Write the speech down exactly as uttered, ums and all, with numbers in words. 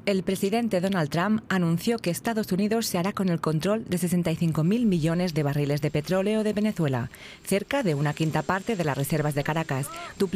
El presidente Donald Trump anunció que Estados Unidos se hará con el control de sesenta y cinco mil millones de barriles de petróleo de Venezuela, cerca de una quinta parte de las reservas de Caracas,